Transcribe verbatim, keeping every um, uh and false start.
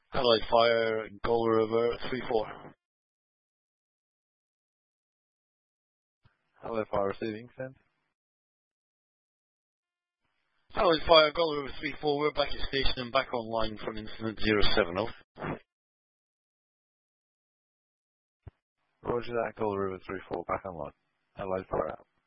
Allied Fire, Gull River, three four. Allied Fire receiving, send. Allied Fire, Gull River, three four. We're back at station and back online from incident zero seven zero. Roger that, Gull River three four, back online. Allied Fire out.